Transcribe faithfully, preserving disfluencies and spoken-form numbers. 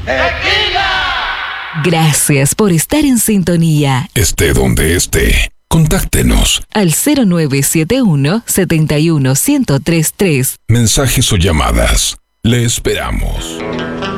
Gracias por estar en sintonía. Esté donde esté, contáctenos al cero nueve siete uno, siete uno, uno cero tres tres. Mensajes o llamadas. Le esperamos.